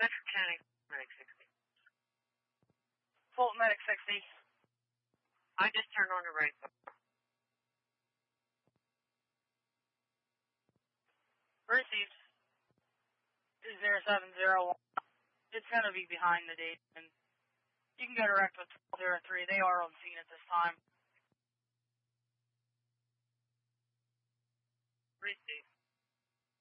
Metro County, Medic 60. Fulton Medic 60. I just turned on the radio. Received. 0701. It's going to be behind the date, and you can go direct with 1203. They are on scene at this time. Received.